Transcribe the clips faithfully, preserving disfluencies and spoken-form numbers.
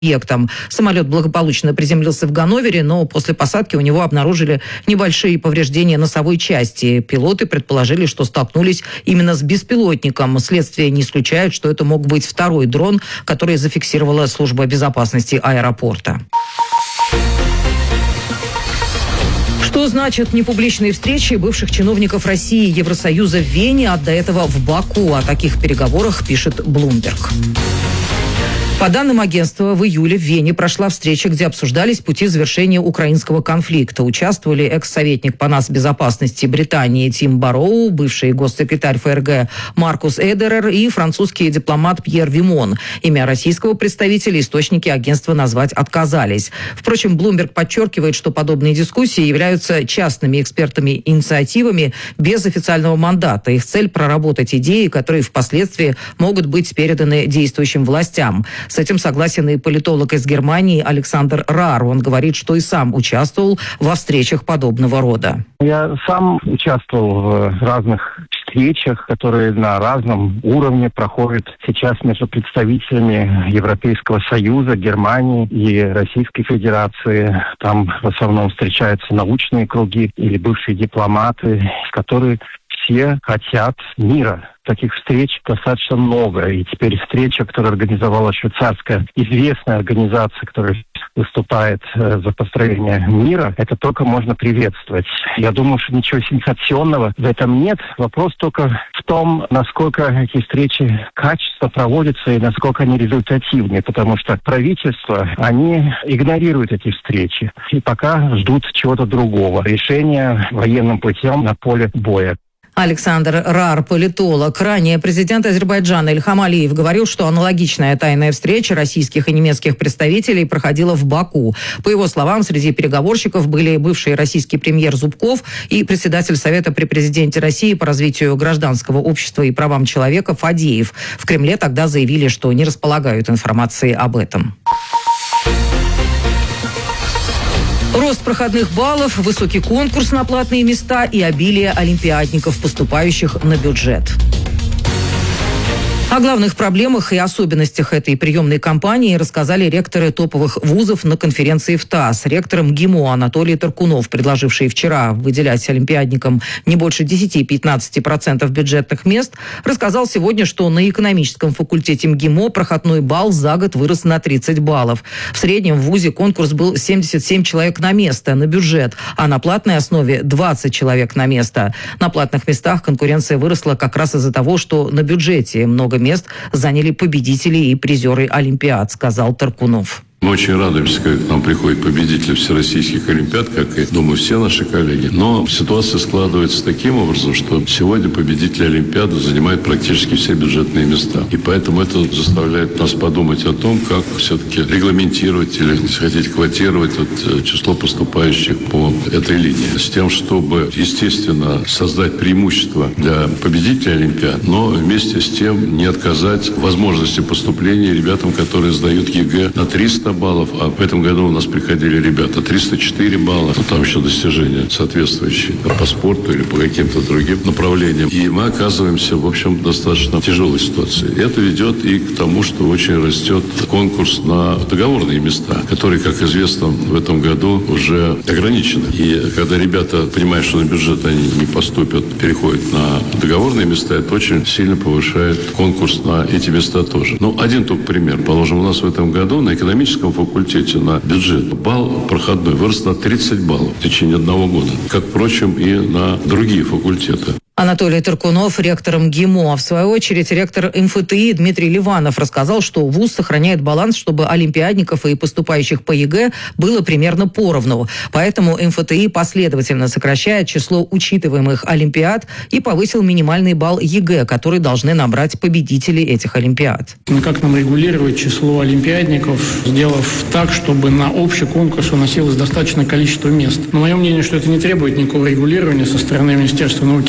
объектом. Самолет благополучно приземлился в Ганновере, но после посадки у него обнаружили небольшие повреждения носовой части. Пилоты предположили, что столкнулись именно с беспилотником. Следствие не исключает, что это мог быть второй дрон, который зафиксировала служба безопасности аэропорта. Что значит непубличные встречи бывших чиновников России и Евросоюза в Вене, а до этого в Баку? О таких переговорах пишет Bloomberg. По данным агентства, в июле в Вене прошла встреча, где обсуждались пути завершения украинского конфликта. Участвовали экс-советник по нацбезопасности Британии Тим Барроу, бывший госсекретарь ФРГ Маркус Эдерер и французский дипломат Пьер Вимон. Имя российского представителя источники агентства назвать отказались. Впрочем, Bloomberg подчеркивает, что подобные дискуссии являются частными экспертами инициативами без официального мандата. Их цель – проработать идеи, которые впоследствии могут быть переданы действующим властям. С этим согласен и политолог из Германии Александр Раар. Он говорит, что и сам участвовал во встречах подобного рода. Я сам участвовал в разных встречах, которые на разном уровне проходят сейчас между представителями Европейского Союза, Германии и Российской Федерации. Там в основном встречаются научные круги или бывшие дипломаты, которые все хотят мира. Таких встреч достаточно много. И теперь встреча, которую организовала швейцарская известная организация, которая выступает э, за построение мира, это только можно приветствовать. Я думаю, что ничего сенсационного в этом нет. Вопрос только в том, насколько эти встречи качественно проводятся и насколько они результативны. Потому что правительства, они игнорируют эти встречи. И пока ждут чего-то другого. Решения военным путем на поле боя. Александр Раар, политолог. Ранее президент Азербайджана Ильхам Алиев говорил, что аналогичная тайная встреча российских и немецких представителей проходила в Баку. По его словам, среди переговорщиков были бывший российский премьер Зубков и председатель Совета при президенте России по развитию гражданского общества и правам человека Фадеев. В Кремле тогда заявили, что не располагают информацией об этом. Рост проходных баллов, высокий конкурс на платные места и обилие олимпиадников, поступающих на бюджет. О главных проблемах и особенностях этой приемной кампании рассказали ректоры топовых вузов на конференции в ТАСС. Ректор МГИМО Анатолий Таркунов, предложивший вчера выделять олимпиадникам не больше десять-пятнадцать процентов бюджетных мест, рассказал сегодня, что на экономическом факультете МГИМО проходной балл за год вырос на тридцать баллов. В среднем в вузе конкурс был семьдесят семь человек на место, на бюджет, а на платной основе двадцать человек на место. На платных местах конкуренция выросла как раз из-за того, что на бюджете много мест заняли победители и призеры Олимпиад, сказал Таркунов. Мы очень радуемся, когда к нам приходят победители всероссийских олимпиад, как и, думаю, все наши коллеги. Но ситуация складывается таким образом, что сегодня победители олимпиады занимают практически все бюджетные места. И поэтому это заставляет нас подумать о том, как все-таки регламентировать или, если хотите, квотировать вот, число поступающих по этой линии. С тем, чтобы, естественно, создать преимущество для победителей олимпиад, но вместе с тем не отказать возможности поступления ребятам, которые сдают ЕГЭ на триста баллов, а в этом году у нас приходили ребята триста четыре балла, но там еще достижения соответствующие по спорту или по каким-то другим направлениям. И мы оказываемся, в общем, в достаточно тяжелой ситуации. Это ведет и к тому, что очень растет конкурс на договорные места, которые, как известно, в этом году уже ограничены. И когда ребята понимают, что на бюджет они не поступят, переходят на договорные места, это очень сильно повышает конкурс на эти места тоже. Ну, один только пример. Положим, у нас в этом году на экономическом факультете на бюджет балл проходной вырос на тридцать баллов в течение одного года, как, впрочем, и на другие факультеты. Анатолий Таркунов, ректор МГИМО. В свою очередь, ректор МФТИ Дмитрий Ливанов рассказал, что вуз сохраняет баланс, чтобы олимпиадников и поступающих по ЕГЭ было примерно поровну. Поэтому МФТИ последовательно сокращает число учитываемых олимпиад и повысил минимальный балл ЕГЭ, который должны набрать победители этих олимпиад. Ну, как нам регулировать число олимпиадников, сделав так, чтобы на общий конкурс уносилось достаточное количество мест? Но мое мнение, что это не требует никакого регулирования со стороны Министерства науки и высшего образования.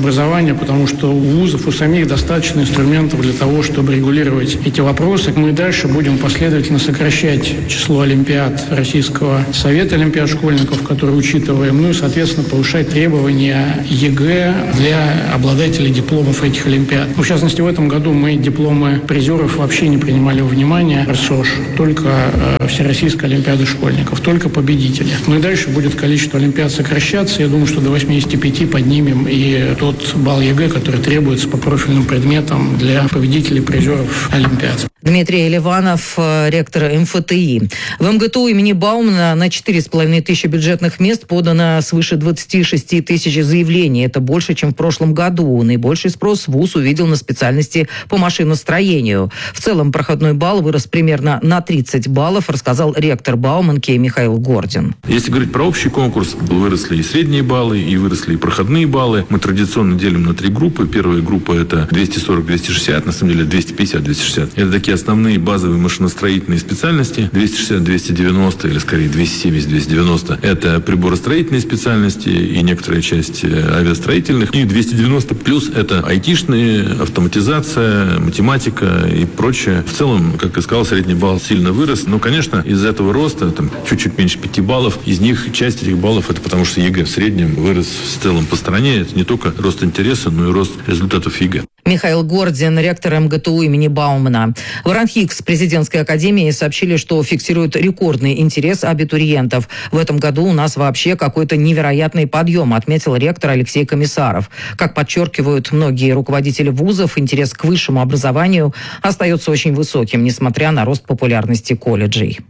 образования, потому что у вузов, у самих достаточно инструментов для того, чтобы регулировать эти вопросы. Мы дальше будем последовательно сокращать число олимпиад Российского совета олимпиад школьников, которые учитываем, ну и, соответственно, повышать требования ЕГЭ для обладателей дипломов этих олимпиад. В частности, в этом году мы дипломы призеров вообще не принимали во внимание, РСОШ, только э, Всероссийская олимпиада школьников, только победители. Ну и дальше будет количество олимпиад сокращаться. Я думаю, что до восьмидесяти пяти поднимем и тот балл ЕГЭ, который требуется по профильным предметам для победителей призеров олимпиад. Дмитрий Ливанов, ректор эм эф тэ и. В МГТУ имени Баумана на четыре с половиной тысячи бюджетных мест подано свыше двадцати шести тысяч заявлений. Это больше, чем в прошлом году. Наибольший спрос вуз увидел на специальности по машиностроению. В целом проходной балл вырос примерно на тридцать баллов, рассказал ректор Бауманки Михаил Гордин. Если говорить про общий конкурс, выросли и средние баллы, и выросли и проходные баллы. Мы традиционно делим на три группы. Первая группа – это двести сорок - двести шестьдесят, на самом деле двести пятьдесят - двести шестьдесят. Это такие основные базовые машиностроительные специальности. двести шестьдесят - двести девяносто, или скорее двести семьдесят - двести девяносто. Это приборостроительные специальности и некоторая часть авиастроительных. И двести девяносто плюс – это айтишные, автоматизация, математика и прочее. В целом, как я сказал, средний балл сильно вырос. Но, конечно, из этого роста, там, чуть-чуть меньше пяти баллов, из них часть этих баллов – это потому, что ЕГЭ в среднем вырос в целом по стране. Это не только рост интереса, но и рост результатов ЕГЭ. Михаил Гордин, ректор МГТУ имени Баумана. В РАНХИКС президентской академии сообщили, что фиксируют рекордный интерес абитуриентов. В этом году у нас вообще какой-то невероятный подъем, отметил ректор Алексей Комиссаров. Как подчеркивают многие руководители вузов, интерес к высшему образованию остается очень высоким, несмотря на рост популярности колледжей.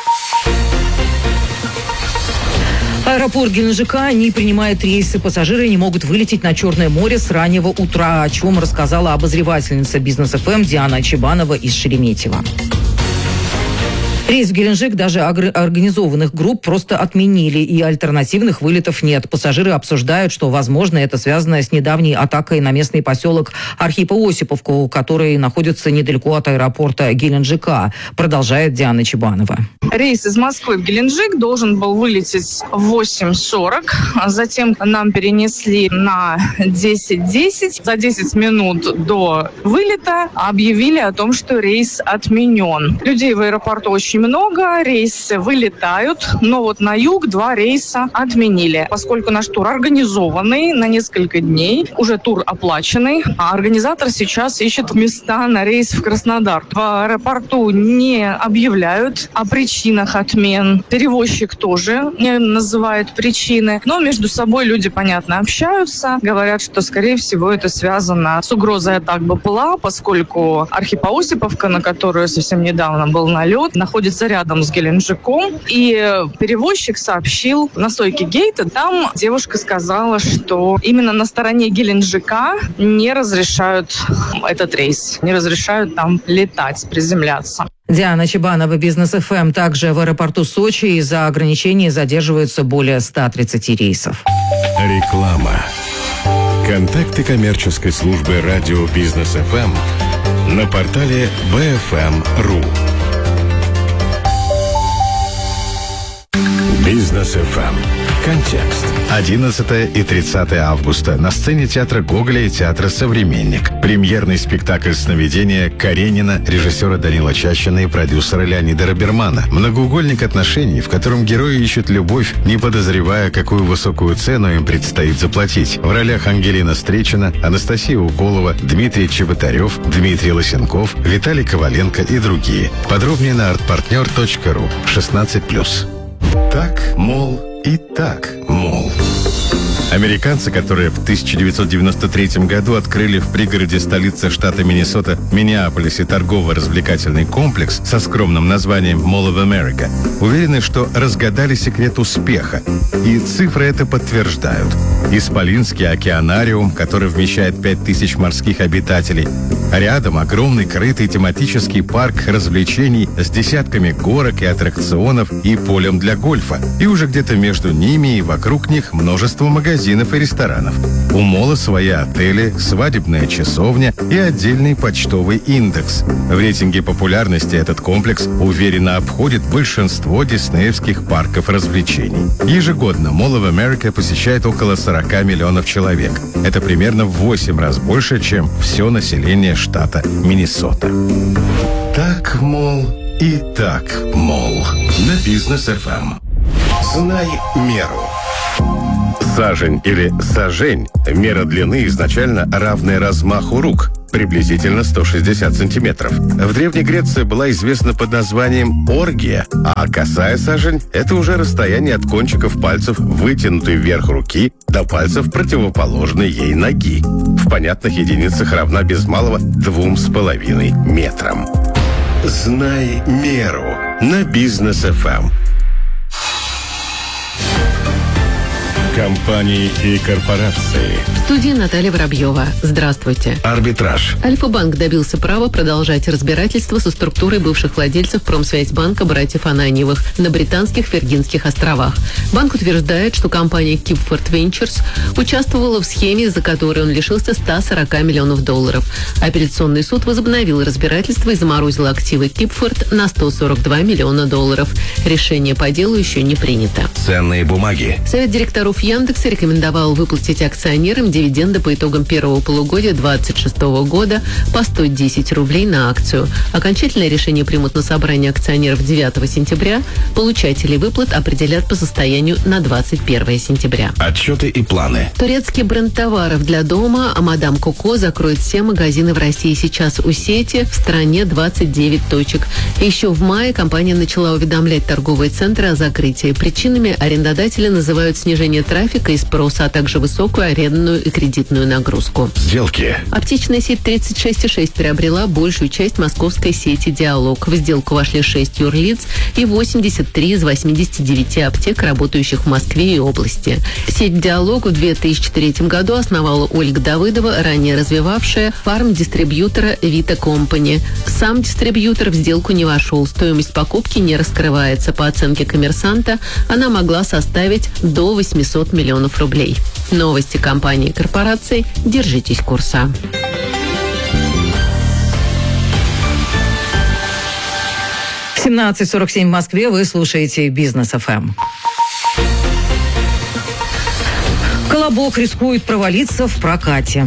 Аэропорт Геленджика не принимает рейсы. Пассажиры не могут вылететь на Черное море с раннего утра, о чем рассказала обозревательница Бизнес-ФМ Диана Чебанова из Шереметьево. Рейс в Геленджик даже организованных групп просто отменили, и альтернативных вылетов нет. Пассажиры обсуждают, что, возможно, это связано с недавней атакой на местный поселок Архипо-Осиповку, который находится недалеко от аэропорта Геленджика, продолжает Диана Чебанова. Рейс из Москвы в Геленджик должен был вылететь в восемь сорок. Затем нам перенесли на десять десять. За десять минут до вылета объявили о том, что рейс отменен. Людей в аэропорту очень много, рейсы вылетают, но вот на юг два рейса отменили. Поскольку наш тур организованный на несколько дней, уже тур оплаченный, а организатор сейчас ищет места на рейс в Краснодар. В аэропорту не объявляют о причинах отмен. Перевозчик тоже не называет причины. Но между собой люди, понятно, общаются. Говорят, что, скорее всего, это связано с угрозой атак БПЛА, поскольку Архипо-Осиповка, на которую совсем недавно был налет, находится рядом с Геленджиком. И перевозчик сообщил на стойке гейта, там девушка сказала, что именно на стороне Геленджика не разрешают этот рейс, не разрешают там летать, приземляться. Диана Чебанова, Бизнес-ФМ. Также в аэропорту Сочи из-за ограничений задерживаются более ста тридцати рейсов. Реклама. Контакты коммерческой службы радио Бизнес-ФМ на портале би эф эм точка ру. Бизнес-ФМ. Контекст. одиннадцатое и тридцатое августа на сцене театра Гоголя и театра «Современник». Премьерный спектакль «Сновидение» Каренина, режиссера Данила Чащина и продюсера Леонида Робермана. Многоугольник отношений, в котором герои ищут любовь, не подозревая, какую высокую цену им предстоит заплатить. В ролях Ангелина Стречина, Анастасия Уколова, Дмитрий Чеботарев, Дмитрий Лосенков, Виталий Коваленко и другие. Подробнее на артпартнер точка ру. шестнадцать плюс. Так, мол, и так, мол. Американцы, которые в тысяча девятьсот девяносто третьем году открыли в пригороде столицы штата Миннесота Миннеаполисе торгово-развлекательный комплекс со скромным названием Mall of America, уверены, что разгадали секрет успеха. И цифры это подтверждают. Исполинский океанариум, который вмещает пять тысяч морских обитателей. Рядом огромный крытый тематический парк развлечений с десятками горок и аттракционов и полем для гольфа. И уже где-то между ними и вокруг них множество магазинов. магазинов и ресторанов. У мола свои отели, свадебная часовня и отдельный почтовый индекс. В рейтинге популярности этот комплекс уверенно обходит большинство диснеевских парков развлечений. Ежегодно Mall of America посещает около сорок миллионов человек. Это примерно в восемь раз больше, чем все население штата Миннесота. Так, мол, и так, мол. На Бизнес эф эм. Знай меру. Сажень или сажень – мера длины изначально равная размаху рук, приблизительно сто шестьдесят сантиметров. В Древней Греции была известна под названием оргия, а косая сажень – это уже расстояние от кончиков пальцев вытянутой вверх руки до пальцев противоположной ей ноги. В понятных единицах равна без малого двум с половиной метрам. Знай меру на Бизнес эф эм. Компании и корпорации. В студии Наталья Воробьева. Здравствуйте. Арбитраж. Альфа-банк добился права продолжать разбирательство со структурой бывших владельцев Промсвязьбанка братьев Ананьевых на британских Виргинских островах. Банк утверждает, что компания Kipford Ventures участвовала в схеме, из-за которой он лишился ста сорока миллионов долларов. Апелляционный суд возобновил разбирательство и заморозил активы Kipford на сто сорок два миллиона долларов. Решение по делу еще не принято. Ценные бумаги. Совет директоров Яндекса рекомендовал выплатить акционерам дивиденды по итогам первого полугодия две тысячи двадцать шестого года по сто десять рублей на акцию. Окончательное решение примут на собрании акционеров девятого сентября. Получателей выплат определят по состоянию на двадцать первое сентября. Отчеты и планы. Турецкий бренд товаров для дома а Мадам Коко закроет все магазины в России. Сейчас у сети в стране двадцать девять точек. Еще в мае компания начала уведомлять торговые центры о закрытии. Причинами арендодатели называют снижение трафика и спроса, а также высокую арендную и кредитную нагрузку. Сделки. Аптечная сеть тридцать шесть и шесть приобрела большую часть московской сети «Диалог». В сделку вошли шесть юрлиц и восемьдесят три из восьмидесяти девяти аптек, работающих в Москве и области. Сеть «Диалог» в две тысячи третьем году основала Ольга Давыдова, ранее развивавшая фарм-дистрибьютора «Вита Компани». Сам дистрибьютор в сделку не вошел. Стоимость покупки не раскрывается. По оценке «Коммерсанта» она могла составить до восемьсот миллионов рублей. Новости компании и корпораций. Держитесь курса. семнадцать сорок семь в Москве. Вы слушаете Бизнес эф эм. «Колобок» рискует провалиться в прокате.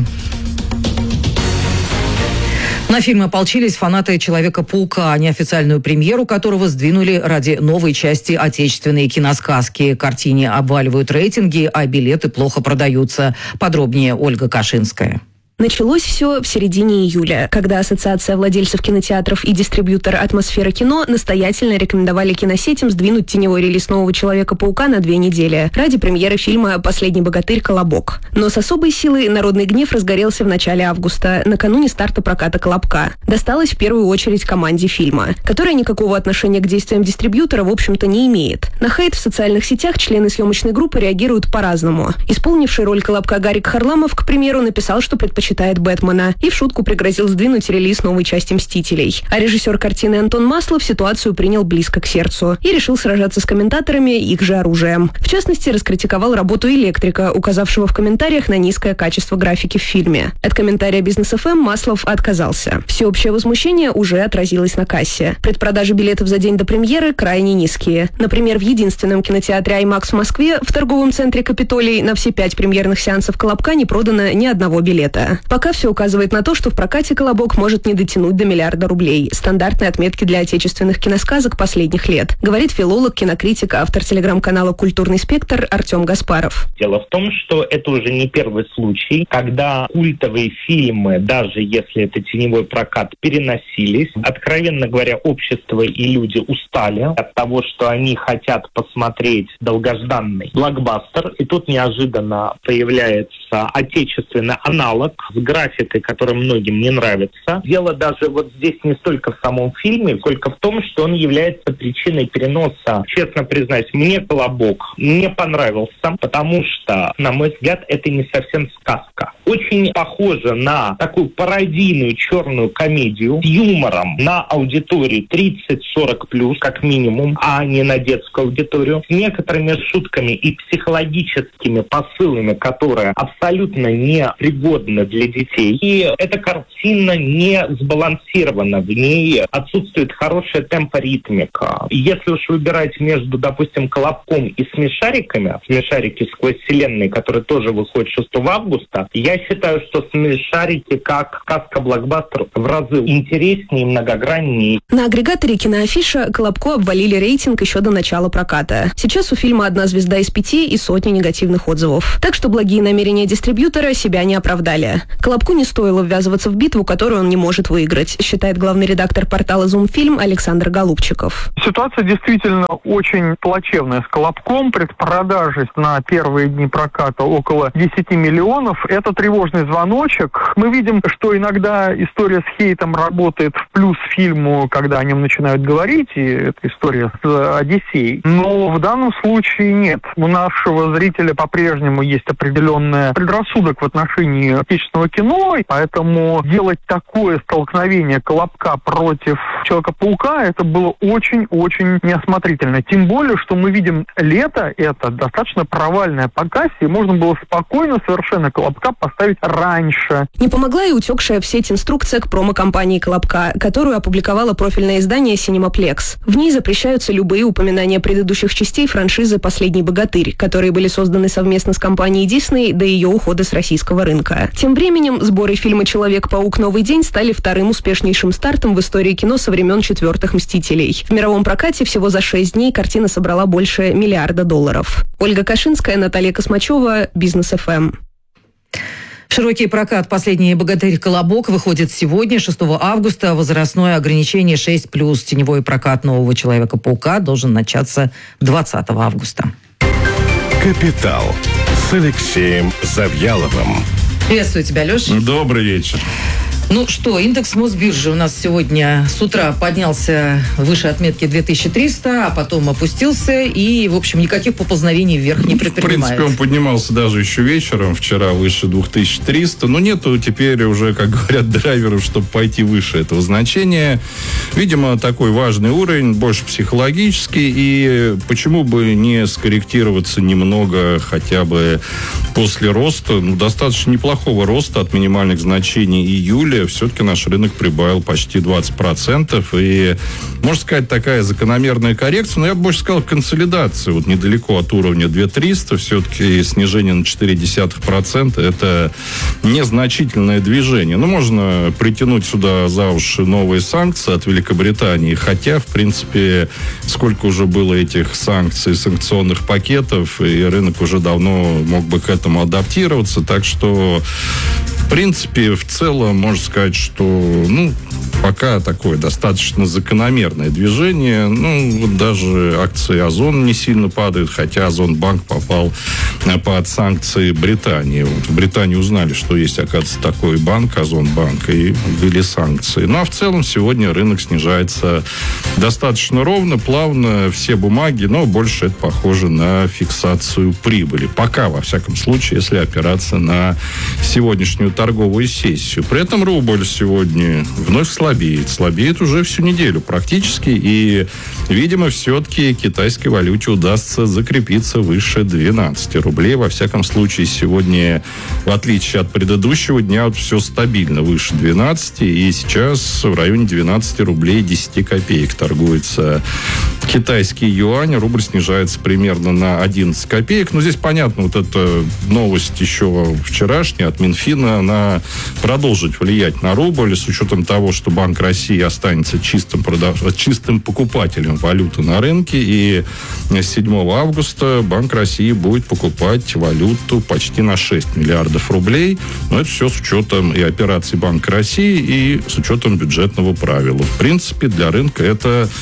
На фильм ополчились фанаты «Человека-паука», неофициальную премьеру которого сдвинули ради новой части отечественной киносказки. Картине обваливают рейтинги, а билеты плохо продаются. Подробнее Ольга Кашинская. Началось все в середине июля, когда Ассоциация владельцев кинотеатров и дистрибьютор «Атмосфера кино» настоятельно рекомендовали киносетям сдвинуть теневой релиз нового «Человека-паука» на две недели ради премьеры фильма «Последний богатырь. Колобок». Но с особой силой народный гнев разгорелся в начале августа, накануне старта проката «Колобка». Досталось в первую очередь команде фильма, которая никакого отношения к действиям дистрибьютора, в общем-то, не имеет. На хейт в социальных сетях члены съемочной группы реагируют по-разному. Исполнивший роль Колобка Гарик Харламов, к примеру, написал, что предпочитает читает «Бэтмена» и в шутку пригрозил сдвинуть релиз новой части «Мстителей». А режиссер картины Антон Маслов ситуацию принял близко к сердцу и решил сражаться с комментаторами их же оружием. В частности, раскритиковал работу электрика, указавшего в комментариях на низкое качество графики в фильме. От комментария Бизнес эф эм Маслов отказался. Всеобщее возмущение уже отразилось на кассе. Предпродажи билетов за день до премьеры крайне низкие. Например, в единственном кинотеатре «Аймакс» в Москве в торговом центре «Капитолий» на все пять премьерных сеансов «Колобка» не продано ни одного билета. Пока все указывает на то, что в прокате «Колобок» может не дотянуть до миллиарда рублей. Стандартные отметки для отечественных киносказок последних лет, говорит филолог, кинокритик, автор телеграм-канала «Культурный спектр» Артем Гаспаров. Дело в том, что это уже не первый случай, когда культовые фильмы, даже если это теневой прокат, переносились. Откровенно говоря, общество и люди устали от того, что они хотят посмотреть долгожданный блокбастер. И тут неожиданно появляется отечественный аналог с графикой, которая многим не нравится. Дело даже вот здесь не столько в самом фильме, сколько в том, что он является причиной переноса. Честно признаюсь, мне «Колобок» не понравился, потому что, на мой взгляд, это не совсем сказка. Очень похоже на такую пародийную черную комедию с юмором на аудиторию тридцать-сорок плюс, как минимум, а не на детскую аудиторию, с некоторыми шутками и психологическими посылами, которые абсолютно не пригодны для детей. И эта картина не сбалансирована, в ней отсутствует хорошая темпоритмика. Если уж выбирать между, допустим, «Колобком» и «Смешариками», «Смешарики сквозь вселенные», которые тоже выходят шестого августа, я считаю, что «Смешарики» как сказка-блокбастер в разы интереснее и многограннее. На агрегаторе «Киноафиша» «Колобку» обвалили рейтинг еще до начала проката. Сейчас у фильма одна звезда из пяти и сотни негативных отзывов. Так что благие намерения дистрибьютора себя не оправдали. «Колобку» не стоило ввязываться в битву, которую он не может выиграть, считает главный редактор портала «Зумфильм» Александр Голубчиков. Ситуация действительно очень плачевная с «Колобком». Предпродажа на первые дни проката около десяти миллионов. Это тревожный звоночек. Мы видим, что иногда история с хейтом работает в плюс фильму, когда о нем начинают говорить, и это история с «Одиссеей». Но в данном случае нет. У нашего зрителя по-прежнему есть определенный предрассудок в отношении отечественного кино, и поэтому делать такое столкновение «Колобка» против «Человека-паука» это было очень-очень неосмотрительно. Тем более, что мы видим лето, это достаточно провальное по кассе, и можно было спокойно совершенно «Колобка» поставить раньше. Не помогла и утекшая в сеть инструкция к промо-компании «Колобка», которую опубликовало профильное издание «Синемаплекс». В ней запрещаются любые упоминания предыдущих частей франшизы «Последний богатырь», которые были созданы совместно с компанией Disney до ее ухода с российского рынка. Тем временем сборы фильма «Человек-паук. Новый день» стали вторым успешнейшим стартом в истории кино со времен четвертых «Мстителей». В мировом прокате всего за шесть дней картина собрала больше миллиарда долларов. Ольга Кашинская, Наталья Космачева, Бизнес эф эм. В широкий прокат «Последний богатырь. Колобок» выходит сегодня, шестого августа. Возрастное ограничение шесть плюс. Теневой прокат нового Человека-паука должен начаться двадцатого августа. «Капитал» с Алексеем Завьяловым. Приветствую тебя, Леша. Добрый вечер. Ну что, индекс Мосбиржи у нас сегодня с утра поднялся выше отметки две тысячи триста, а потом опустился и, в общем, никаких поползновений вверх не предпринимает. В принципе, он поднимался даже еще вечером, вчера выше две тысячи триста, но нету теперь уже, как говорят, драйверов, чтобы пойти выше этого значения. Видимо, такой важный уровень, больше психологический, и почему бы не скорректироваться немного хотя бы после роста, ну, достаточно неплохого роста от минимальных значений июля. Все-таки наш рынок прибавил почти двадцать процентов. И, можно сказать, такая закономерная коррекция. Но я бы больше сказал, консолидация. Вот недалеко от уровня две тысячи триста. Все-таки снижение на четыре десятых процента. Это незначительное движение. Но можно притянуть сюда за уши новые санкции от Великобритании. Хотя, в принципе, сколько уже было этих санкций, санкционных пакетов, и рынок уже давно мог бы к этому адаптироваться. Так что, в принципе, в целом, можно сказать, что, ну, пока такое достаточно закономерное движение. Ну, вот даже акции Озон не сильно падают, хотя Озонбанк попал под санкции Британии. Вот в Британии узнали, что есть, оказывается, такой банк, Озонбанк, и ввели санкции. Ну, а в целом сегодня рынок снижается достаточно ровно, плавно, все бумаги, но больше это похоже на фиксацию прибыли. Пока, во всяком случае, если опираться на сегодняшнюю торговую сессию. При этом рубль сегодня вновь слабеет. Слабеет уже всю неделю практически. И, видимо, все-таки китайской валюте удастся закрепиться выше двенадцати рублей. Во всяком случае, сегодня, в отличие от предыдущего дня, вот все стабильно выше двенадцати. И сейчас в районе двенадцати рублей десяти копеек торгуется китайский юань. Рубль снижается примерно на одиннадцать копеек. Но здесь понятно, вот эта новость еще вчерашняя от Минфина, она продолжит влиять на рубль, с учетом того, что Банк России останется чистым, продав... чистым покупателем валюты на рынке, и с седьмого августа Банк России будет покупать валюту почти на шесть миллиардов рублей. Но это все с учетом и операций Банка России, и с учетом бюджетного правила. В принципе, для рынка это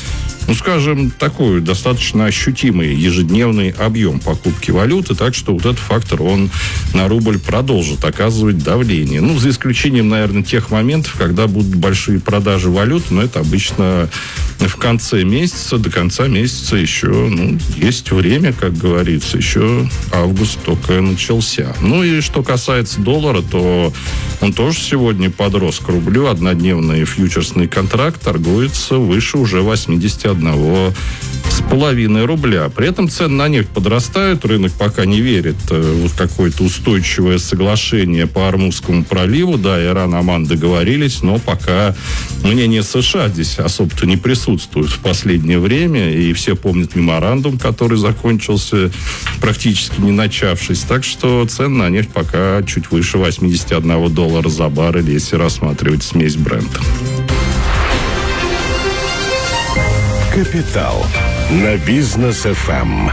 ну, скажем, такой достаточно ощутимый ежедневный объем покупки валюты, так что вот этот фактор, он на рубль продолжит оказывать давление. Ну, за исключением, наверное, тех моментов, когда будут большие продажи валют, но это обычно в конце месяца, до конца месяца еще, ну, есть время, как говорится, еще август только начался. Ну, и что касается доллара, то он тоже сегодня подрос к рублю. Однодневный фьючерсный контракт торгуется выше уже восемьдесят один с половиной рубля. При этом цены на нефть подрастают. Рынок пока не верит в какое-то устойчивое соглашение по Ормузскому проливу. Да, Иран, Оман договорились, но пока мнение США здесь особо-то не присутствует в последнее время. И все помнят меморандум, который закончился практически не начавшись. Так что цены на нефть пока чуть выше восемьдесят один доллара за баррель, если рассматривать смесь Брента. Капитал на Бизнес эф эм.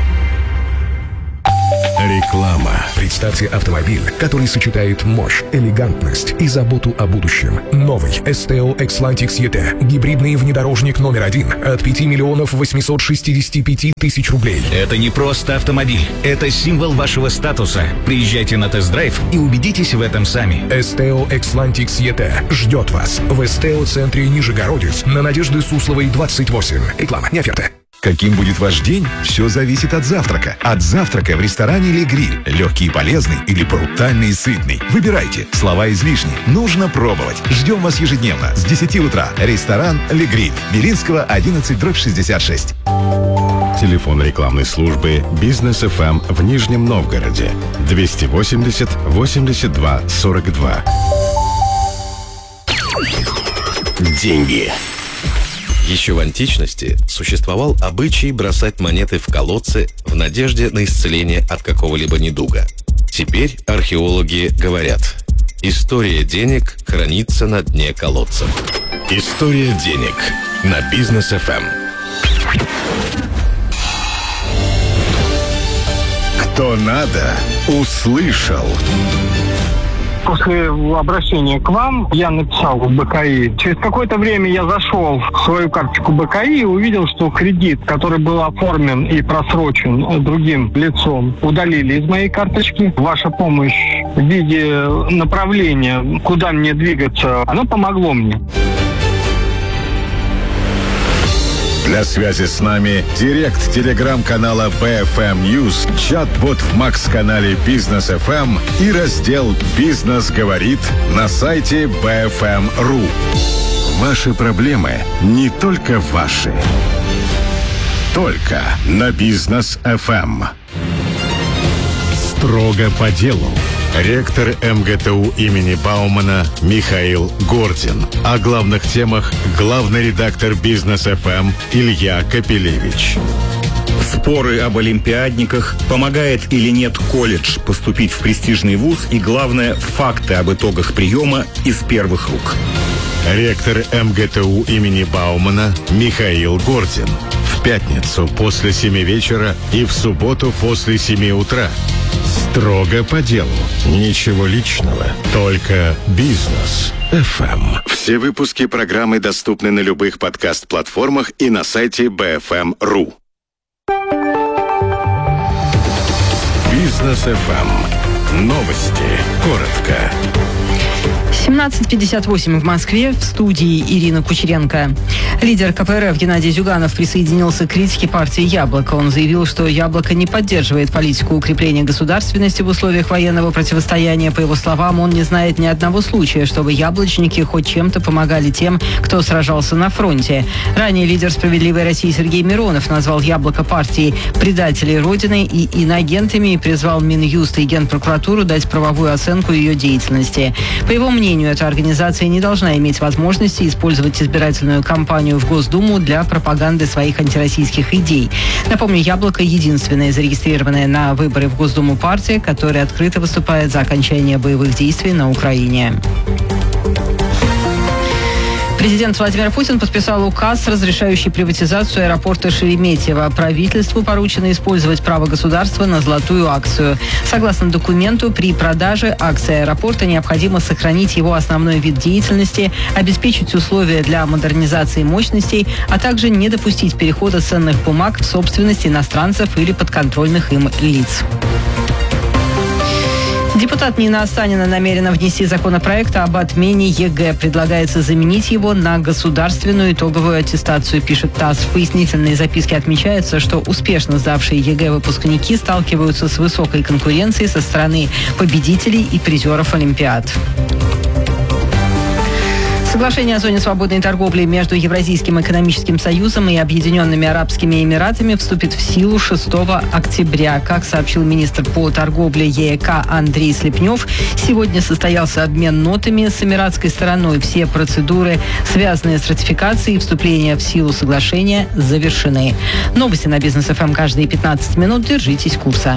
Реклама. Представьте автомобиль, который сочетает мощь, элегантность и заботу о будущем. Новый эс тэ о Xlantic и ти. Гибридный внедорожник номер один от пяти миллионов восемьсот шестьдесят пять тысяч рублей. Это не просто автомобиль. Это символ вашего статуса. Приезжайте на тест-драйв и убедитесь в этом сами. эс тэ о Xlantic и ти ждет вас в эс тэ о-центре Нижегородец на Надежды Сусловой, двадцать восемь. Реклама, не оферта. Каким будет ваш день, все зависит от завтрака. От завтрака в ресторане «Ле Гриль». Легкий и полезный или брутальный и сытный. Выбирайте. Слова излишни. Нужно пробовать. Ждем вас ежедневно с десяти утра. Ресторан «Ле Гриль». Белинского, одиннадцать, дробь шестьдесят шесть. Телефон рекламной службы «Бизнес эф эм» в Нижнем Новгороде. двести восемьдесят восемьдесят два сорок два. Деньги. Еще в античности существовал обычай бросать монеты в колодцы в надежде на исцеление от какого-либо недуга. Теперь археологи говорят: история денег хранится на дне колодцев. История денег на Бизнес эф эм. Кто надо, услышал. После обращения к вам я написал в бэ ка и. Через какое-то время я зашел в свою карточку бэ ка и и увидел, что кредит, который был оформлен и просрочен другим лицом, удалили из моей карточки. Ваша помощь в виде направления, куда мне двигаться, она помогло мне. Для связи с нами директ телеграм-канала бэ эф эм News, чат-бот в Макс-канале Бизнес эф эм и раздел «Бизнес говорит» на сайте бэ эф эм точка ру. Ваши проблемы не только ваши. Только на Бизнес эф эм. Строго по делу. Ректор эм гэ тэ у имени Баумана Михаил Гордин. О главных темах главный редактор Бизнес эф эм Илья Капелевич. Споры об олимпиадниках, помогает или нет колледж поступить в престижный вуз и, главное, факты об итогах приема из первых рук. Ректор эм гэ тэ у имени Баумана Михаил Гордин. В пятницу после семи вечера и в субботу после семи утра. Строго по делу. Ничего личного. Только Бизнес эф эм. Все выпуски программы доступны на любых подкаст-платформах и на сайте бэ эф эм точка ру. Бизнес эф эм. Новости. Коротко. семнадцать пятьдесят восемь в Москве. В студии Ирина Кучеренко. Лидер ка пэ эр эф Геннадий Зюганов присоединился к критике партии «Яблоко». Он заявил, что «Яблоко» не поддерживает политику укрепления государственности в условиях военного противостояния. По его словам, он не знает ни одного случая, чтобы яблочники хоть чем-то помогали тем, кто сражался на фронте. Ранее лидер «Справедливой России» Сергей Миронов назвал «Яблоко» партией предателей Родины и иноагентами и призвал Минюст и Генпрокуратуру дать правовую оценку ее деятельности. По его мнению, эта организация не должна иметь возможности использовать избирательную кампанию в Госдуму для пропаганды своих антироссийских идей. Напомню, «Яблоко» — единственная зарегистрированная на выборы в Госдуму партия, которая открыто выступает за окончание боевых действий на Украине. Президент Владимир Путин подписал указ, разрешающий приватизацию аэропорта Шереметьево. Правительству поручено использовать право государства на золотую акцию. Согласно документу, при продаже акций аэропорта необходимо сохранить его основной вид деятельности, обеспечить условия для модернизации мощностей, а также не допустить перехода ценных бумаг в собственность иностранцев или подконтрольных им лиц. Депутат Нина Останина намерена внести законопроект об отмене ЕГЭ. Предлагается заменить его на государственную итоговую аттестацию, пишет ТАСС. В пояснительной записке отмечается, что успешно сдавшие ЕГЭ выпускники сталкиваются с высокой конкуренцией со стороны победителей и призеров Олимпиад. Соглашение о зоне свободной торговли между Евразийским экономическим союзом и Объединенными Арабскими Эмиратами вступит в силу шестого октября. Как сообщил министр по торговле ЕЭК Андрей Слепнев, сегодня состоялся обмен нотами с эмиратской стороной. Все процедуры, связанные с ратификацией и вступлением в силу соглашения, завершены. Новости на Бизнес эф эм каждые пятнадцать минут. Держитесь курса.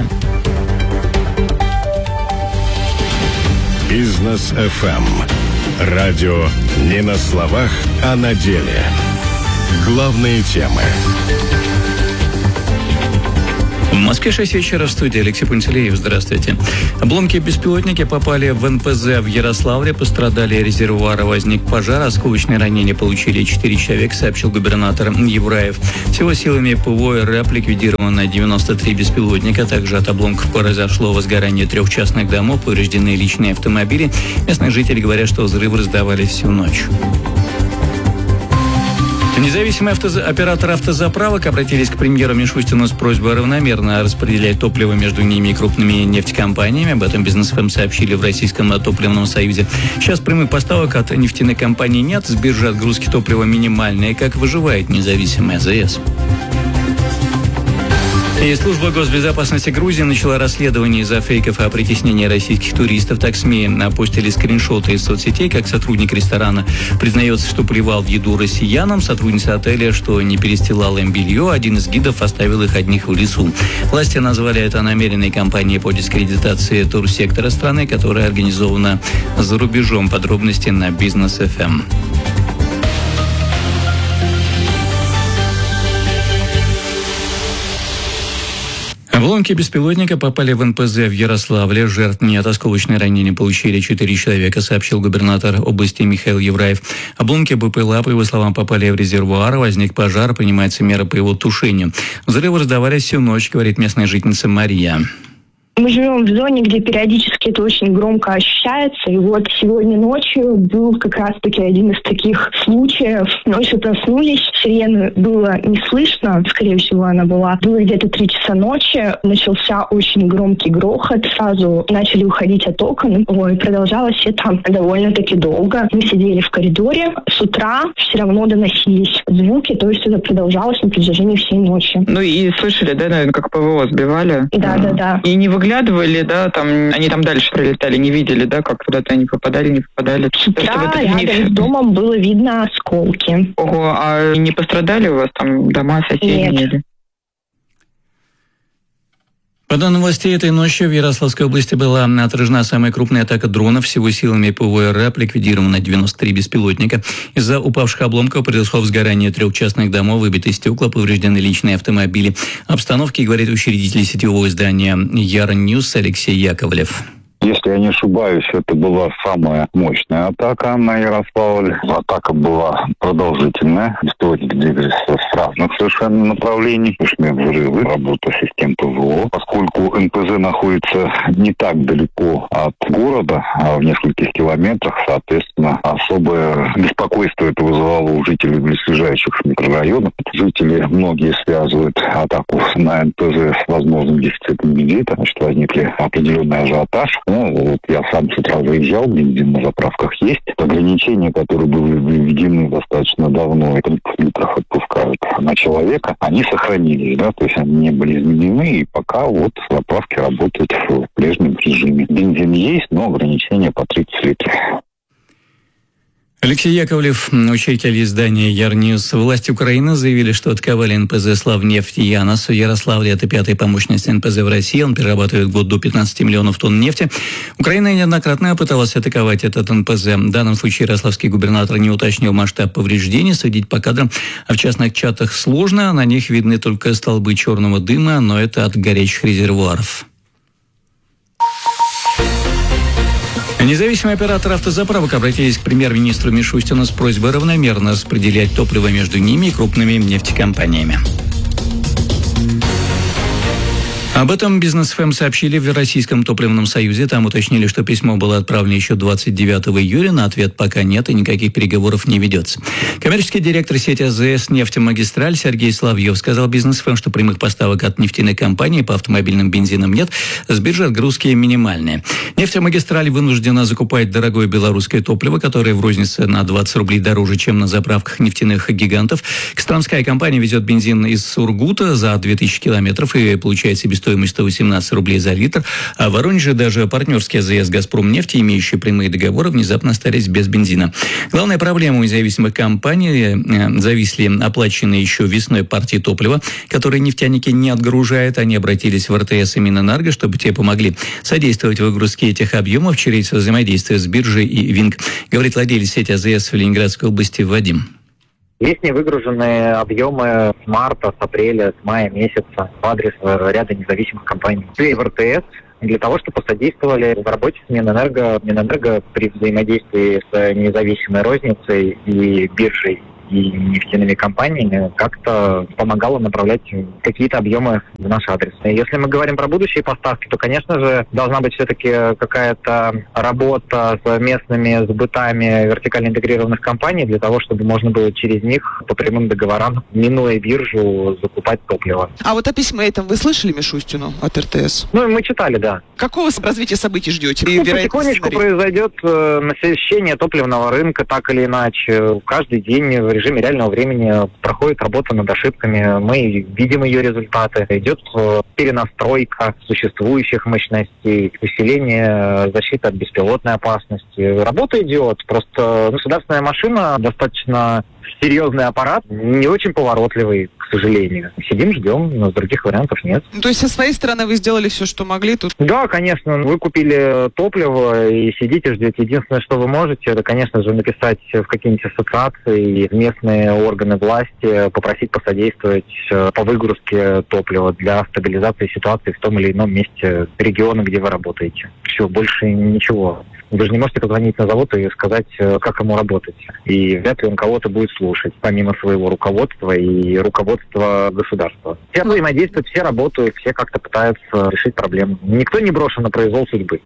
Бизнес эф эм. Радио не на словах, а на деле. Главные темы. В Москве шесть вечера, в студии Алексей Пантелеев. Здравствуйте. Обломки беспилотника попали в эн пэ зэ в Ярославле. Пострадали резервуары, возник пожар. Осколочные ранения получили четыре человека, сообщил губернатор Евраев. Всего силами ПВО РЭП ликвидировано девяносто три беспилотника. Также от обломков произошло возгорание трех частных домов, повреждены личные автомобили. Местные жители говорят, что взрывы раздавались всю ночь. Независимые автоз... операторы автозаправок обратились к премьеру Мишустину с просьбой равномерно распределять топливо между ними и крупными нефтекомпаниями. Об этом Бизнес эф эм сообщили в Российском топливном союзе. Сейчас прямых поставок от нефтяных компаний нет. С биржи отгрузки топлива минимальные. Как выживает независимый а зэ эс? И служба госбезопасности Грузии начала расследование из-за фейков о притеснении российских туристов. Так СМИ опустили скриншоты из соцсетей, как сотрудник ресторана признается, что плевал в еду россиянам, сотрудница отеля, что не перестилала им белье, один из гидов оставил их одних в лесу. Власти назвали это намеренной кампанией по дискредитации турсектора страны, которая организована за рубежом. Подробности на Бизнес эф эм. Обломки беспилотника попали в эн пэ зэ в Ярославле. Жертв нет. Осколочные ранения получили четыре человека, сообщил губернатор области Михаил Евраев. Обломки бэ пэ эл а, по его словам, попали в резервуар. Возник пожар, принимаются меры по его тушению. Взрывы раздавались всю ночь, говорит местная жительница Мария. Мы живем в зоне, где периодически это очень громко ощущается. И вот сегодня ночью был как раз-таки один из таких случаев. Ночью проснулись, сирены было не слышно. Скорее всего, она была. Было где-то три часа ночи. Начался очень громкий грохот. Сразу начали уходить от окон. Ой, продолжалось это довольно-таки долго. Мы сидели в коридоре. С утра все равно доносились звуки. То есть это продолжалось на протяжении всей ночи. Ну и слышали, да, наверное, как ПВО сбивали? Да, да, да. И не выглядывали. Выглядывали, да, там, они там дальше прилетали, не видели, да, как куда-то они попадали, не попадали. Да, рядом не... с домом было видно осколки. Ого, а не пострадали у вас там дома, соседи? Нет. По данным властей, этой ночью в Ярославской области была отражена самая крупная атака дронов. Всего силами ПВО РЭП ликвидировано девяносто три беспилотника. Из-за упавших обломков произошло возгорание трех частных домов, выбиты стекла, повреждены личные автомобили. Обстановки, говорит учредитель сетевого издания Ярньюз Алексей Яковлев. Если я не ошибаюсь, это была самая мощная атака на Ярославль. Атака была продолжительная. Беспилотники двигались с разных совершенно направлений. Слышны взрывы, работа систем ПВО. Поскольку эн пэ зэ находится не так далеко от города, а в нескольких километрах, соответственно, особое беспокойство это вызывало у жителей близлежащих микрорайонов. Жители многие связывают атаку на эн пэ зэ с возможным дефицитом бензина. Значит, возникли определенный ажиотаж. Ну, вот я сам с утра заезжал, бензин на заправках есть. Ограничения, которые были введены достаточно давно, тридцать литров отпускают на человека, они сохранились, да, то есть они не были изменены, и пока вот заправки работают в прежнем режиме. Бензин есть, но ограничения по тридцать литров. Алексей Яковлев, учредитель издания Ярньюз. Власти Украины заявили, что атаковали эн пэ зэ «Славнефть» Янос в Ярославле. Это пятая по мощности эн пэ зэ в России. Он перерабатывает в год до пятнадцати миллионов тонн нефти. Украина неоднократно пыталась атаковать этот эн пэ зэ. В данном случае ярославский губернатор не уточнил масштаб повреждений. Судить по кадрам в частных чатах сложно. На них видны только столбы черного дыма, но это от горячих резервуаров. Независимые операторы автозаправок обратились к премьер-министру Мишустину с просьбой равномерно распределять топливо между ними и крупными нефтекомпаниями. Об этом Бизнес эф эм сообщили в Российском топливном союзе. Там уточнили, что письмо было отправлено еще двадцать девятого июля. На ответ пока нет и никаких переговоров не ведется. Коммерческий директор сети а зэ эс «Нефтемагистраль» Сергей Соловьев сказал Бизнес эф эм, что прямых поставок от нефтяной компании по автомобильным бензинам нет. С биржи отгрузки минимальные. «Нефтемагистраль» вынуждена закупать дорогое белорусское топливо, которое в рознице на двадцать рублей дороже, чем на заправках нефтяных гигантов. Костромская компания везет бензин из Сургута за две тысячи километров и получает себестоимость стоимость сто восемнадцать рублей за литр, а в Воронеже даже партнерские а зэ эс «Газпромнефть», имеющие прямые договоры, внезапно остались без бензина. Главная проблема у независимых компаний – зависли оплаченные еще весной партии топлива, которые нефтяники не отгружают. Они обратились в эр тэ эс и Минэнерго, чтобы те помогли содействовать выгрузке этих объемов через взаимодействие с биржей и ВИНК, говорит владелец сети а зэ эс в Ленинградской области Вадим. Есть невыгруженные объемы с марта, с апреля, с мая месяца в адрес ряда независимых компаний. И в эр тэ эс для того, чтобы посодействовали в работе с Минэнерго. Минэнерго при взаимодействии с независимой розницей и биржей и нефтяными компаниями как-то помогало направлять какие-то объемы в наш адрес. Если мы говорим про будущие поставки, то, конечно же, должна быть все-таки какая-то работа с местными сбытами вертикально интегрированных компаний для того, чтобы можно было через них по прямым договорам, минуя биржу, закупать топливо. А вот о письме этом вы слышали Мишустину от эр тэ эс? Ну, мы читали, да. Какого развития событий ждете? Ну, потихонечку произойдет э, насыщение топливного рынка, так или иначе. Каждый день в режиме реального времени проходит работа над ошибками. Мы видим ее результаты. Идет перенастройка существующих мощностей, усиление защиты от беспилотной опасности. Работа идет. Просто государственная машина, достаточно серьезный аппарат, не очень поворотливый, к сожалению. Сидим, ждем, но других вариантов нет. Ну, то есть со своей стороны вы сделали все, что могли тут? Да, конечно. Вы купили топливо и сидите, ждете. Единственное, что вы можете, это, конечно же, написать в какие-нибудь ассоциации, в местные органы власти, попросить посодействовать по выгрузке топлива для стабилизации ситуации в том или ином месте региона, где вы работаете. Все, больше ничего. Вы же не можете позвонить на завод и сказать, как ему работать. И вряд ли он кого-то будет слушать, помимо своего руководства и руководства государства. Все взаимодействуют, все работают, все как-то пытаются решить проблему. Никто не брошен на произвол судьбы.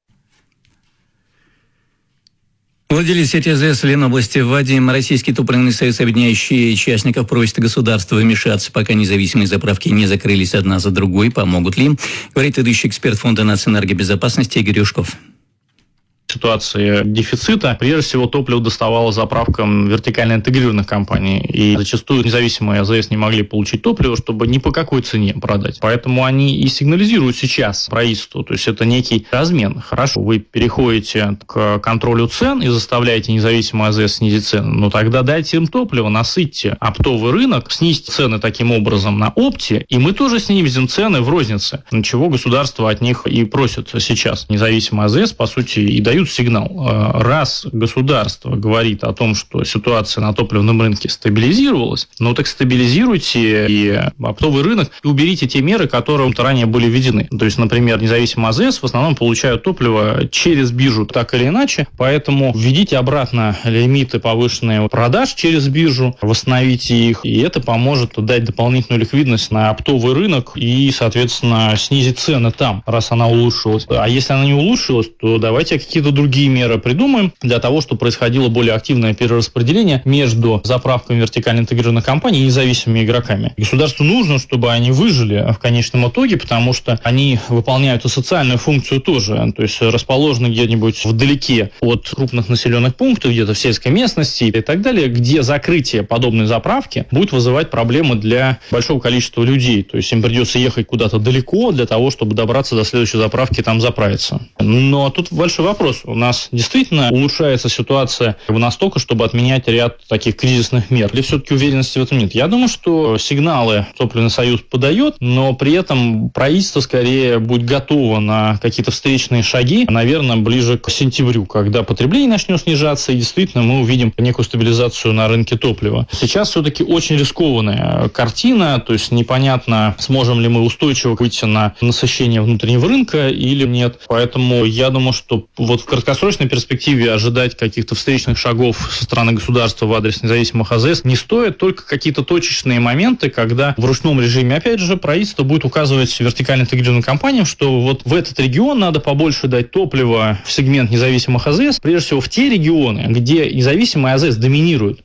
Владелец сети а зэ эс в Ленобласти Вадим. Российский топливный союз, объединяющий участников, просит государство вмешаться, пока независимые заправки не закрылись одна за другой. Помогут ли? Говорит ведущий эксперт Фонда нацэнергобезопасности Игорь Юшков. Ситуации дефицита, прежде всего, топливо доставало заправкам вертикально интегрированных компаний. И зачастую независимые а зэ эс не могли получить топливо, чтобы ни по какой цене продать. Поэтому они и сигнализируют сейчас правительству. То есть это некий размен. Хорошо, вы переходите к контролю цен и заставляете независимые а зэ эс снизить цены. Но тогда дайте им топливо, насытьте оптовый рынок, снизьте цены таким образом на опте, и мы тоже снизим цены в рознице. На чего государство от них и просит сейчас. Независимые а зэ эс, по сути, и дают сигнал. Раз государство говорит о том, что ситуация на топливном рынке стабилизировалась, ну так стабилизируйте и оптовый рынок и уберите те меры, которые ранее были введены. То есть, например, независимые а зэ эс в основном получают топливо через биржу так или иначе, поэтому введите обратно лимиты повышенные продаж через биржу, восстановите их, и это поможет дать дополнительную ликвидность на оптовый рынок и, соответственно, снизить цены там, раз она улучшилась. А если она не улучшилась, то давайте какие-то другие меры придумаем для того, чтобы происходило более активное перераспределение между заправками вертикально интегрированных компаний и независимыми игроками. Государству нужно, чтобы они выжили в конечном итоге, потому что они выполняют и социальную функцию тоже, то есть расположены где-нибудь вдалеке от крупных населенных пунктов, где-то в сельской местности и так далее, где закрытие подобной заправки будет вызывать проблемы для большого количества людей. То есть им придется ехать куда-то далеко для того, чтобы добраться до следующей заправки и там заправиться. Но тут большой вопрос. вопрос. У нас действительно улучшается ситуация настолько, чтобы отменять ряд таких кризисных мер? Или все-таки уверенности в этом нет? Я думаю, что сигналы Топливный союз подает, но при этом правительство скорее будет готово на какие-то встречные шаги, наверное, ближе к сентябрю, когда потребление начнет снижаться, и действительно мы увидим некую стабилизацию на рынке топлива. Сейчас все-таки очень рискованная картина, то есть непонятно, сможем ли мы устойчиво выйти на насыщение внутреннего рынка или нет. Поэтому я думаю, что вот в краткосрочной перспективе ожидать каких-то встречных шагов со стороны государства в адрес независимых АЗС не стоит, только какие-то точечные моменты, когда в ручном режиме, опять же, правительство будет указывать вертикально интегрированным компаниям, что вот в этот регион надо побольше дать топлива в сегмент независимых АЗС, прежде всего в те регионы, где независимые АЗС доминируют.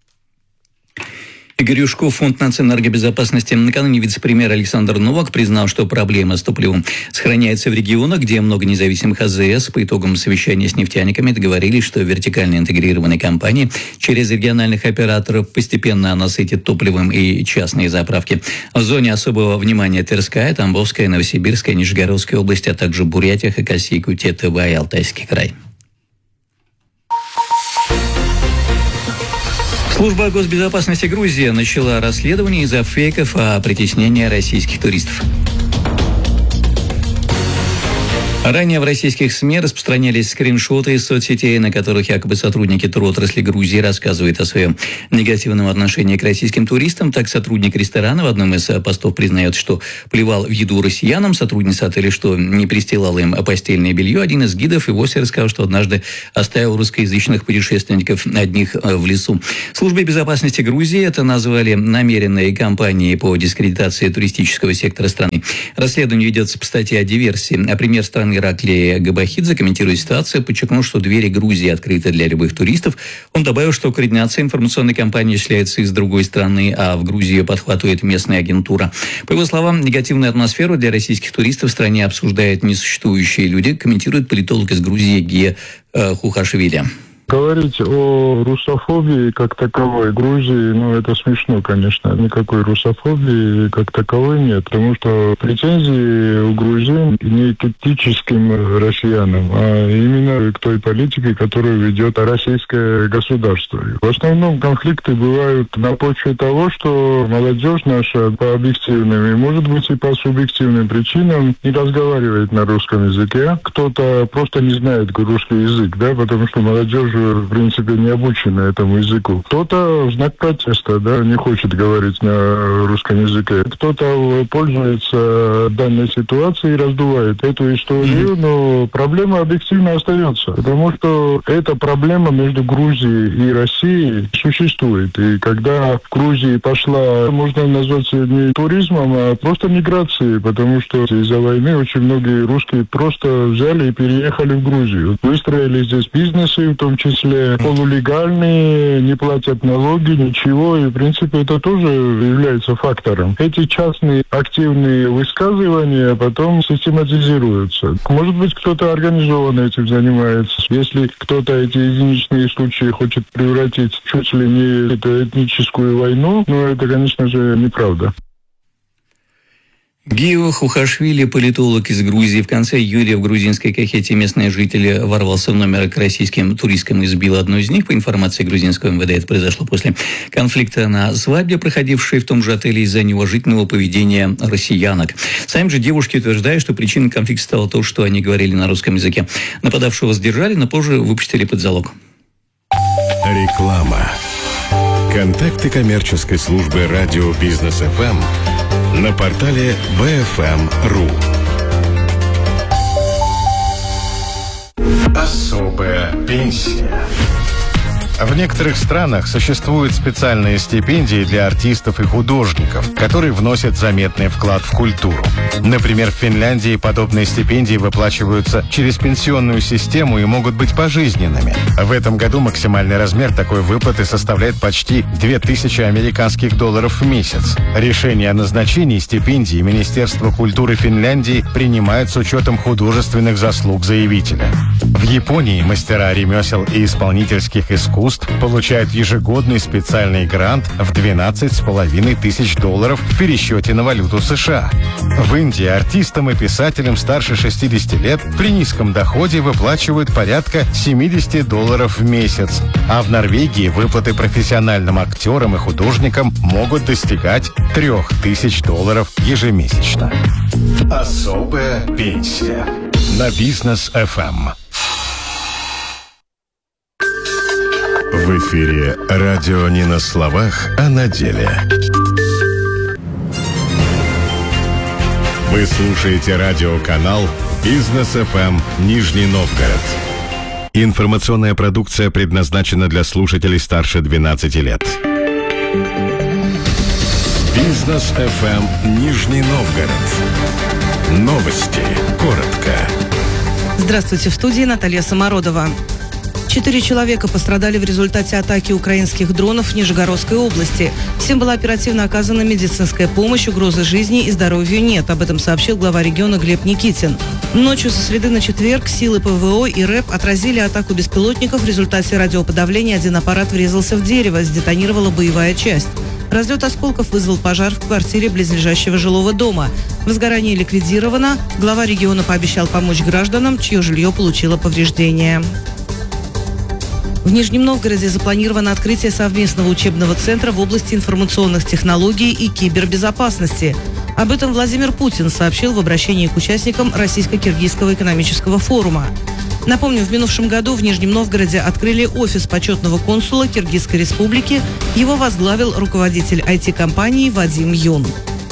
Игорь Юшков, Фонд национальной энергобезопасности. Накануне вице-премьер Александр Новак признал, что проблема с топливом сохраняется в регионах, где много независимых АЗС. По итогам совещания с нефтяниками договорились, что вертикально интегрированные компании через региональных операторов постепенно насытят топливом и частные заправки. В зоне особого внимания Тверская, Тамбовская, Новосибирская, Нижегородская области, а также Бурятия, Хакасия, Якутия, Тыва и Алтайский край. Служба госбезопасности Грузии начала расследование из-за фейков о притеснении российских туристов. Ранее в российских СМИ распространялись скриншоты из соцсетей, на которых якобы сотрудники туротрасли Грузии рассказывают о своем негативном отношении к российским туристам. Так, сотрудник ресторана в одном из постов признает, что плевал в еду россиянам, сотрудница отеля, что не пристилала им постельное белье. Один из гидов и вовсе рассказал, что однажды оставил русскоязычных путешественников одних в лесу. Службе безопасности Грузии это назвали намеренной кампанией по дискредитации туристического сектора страны. Расследование ведется по статье о диверсии. А премьер страны Ираклий Габахидзе, комментируя ситуацию, подчеркнул, что двери Грузии открыты для любых туристов. Он добавил, что координация информационной кампании осуществляется из другой страны, а в Грузии ее подхватывает местная агентура. По его словам, негативную атмосферу для российских туристов в стране обсуждают несуществующие люди, комментирует политолог из Грузии Гия Хухашвили. Говорить о русофобии как таковой Грузии, ну, это смешно, конечно. Никакой русофобии как таковой нет, потому что претензии у грузин не к этническим россиянам, а именно к той политике, которую ведет российское государство. В основном конфликты бывают на почве того, что молодежь наша по объективным и, может быть, и по субъективным причинам не разговаривает на русском языке. Кто-то просто не знает русский язык, да, потому что молодежь в принципе, не обучены этому языку. Кто-то в знак протеста, да, не хочет говорить на русском языке. Кто-то пользуется данной ситуацией и раздувает эту историю, но проблема объективно остается, потому что эта проблема между Грузией и Россией существует. И когда в Грузии пошла, можно назвать не туризмом, а просто миграцией, потому что из-за войны очень многие русские просто взяли и переехали в Грузию. Выстроили здесь бизнесы, в том числе полулегальные, не платят налоги, ничего, и в принципе это тоже является фактором. Эти частные активные высказывания потом систематизируются. Может быть, кто-то организованно этим занимается. Если кто-то эти единичные случаи хочет превратить чуть ли не в этническую войну, ну это, конечно же, неправда. Гио Хухашвили, политолог из Грузии. В конце июля в грузинской Кахете местные жители ворвался в номер к российским туристкам и сбил одну из них. По информации грузинского МВД, это произошло после конфликта на свадьбе, проходившей в том же отеле из-за неуважительного поведения россиянок. Сами же девушки утверждают, что причиной конфликта стало то, что они говорили на русском языке. Нападавшего задержали, но позже выпустили под залог. Реклама. Контакты коммерческой службы радио Бизнес эф эм на портале би эф эм точка ру. Особая пенсия. В некоторых странах существуют специальные стипендии для артистов и художников, которые вносят заметный вклад в культуру. Например, в Финляндии подобные стипендии выплачиваются через пенсионную систему и могут быть пожизненными. В этом году максимальный размер такой выплаты составляет почти две тысячи американских долларов в месяц. Решение о назначении стипендии Министерство культуры Финляндии принимает с учетом художественных заслуг заявителя. В Японии мастера ремесел и исполнительских искусств искусств получают ежегодный специальный грант в двенадцать с половиной тысяч долларов в пересчете на валюту США. В Индии артистам и писателям старше шестидесяти лет при низком доходе выплачивают порядка семьдесят долларов в месяц. А в Норвегии выплаты профессиональным актерам и художникам могут достигать трех тысяч долларов ежемесячно. Особая пенсия. На Бизнес эф эм. В эфире радио не на словах, а на деле. Вы слушаете радиоканал Бизнес эф эм Нижний Новгород. Информационная продукция предназначена для слушателей старше двенадцати лет. Бизнес эф эм Нижний Новгород. Новости. Коротко. Здравствуйте, в студии Наталья Самородова. Четыре человека пострадали в результате атаки украинских дронов в Нижегородской области. Всем была оперативно оказана медицинская помощь, угрозы жизни и здоровью нет. Об этом сообщил глава региона Глеб Никитин. Ночью со среды на четверг силы ПВО и РЭП отразили атаку беспилотников. В результате радиоподавления один аппарат врезался в дерево, сдетонировала боевая часть. Разлет осколков вызвал пожар в квартире близлежащего жилого дома. Возгорание ликвидировано. Глава региона пообещал помочь гражданам, чье жилье получило повреждения. В Нижнем Новгороде запланировано открытие совместного учебного центра в области информационных технологий и кибербезопасности. Об этом Владимир Путин сообщил в обращении к участникам Российско-Киргизского экономического форума. Напомню, в минувшем году в Нижнем Новгороде открыли офис почетного консула Киргизской республики. Его возглавил руководитель ай ти-компании Вадим Юн.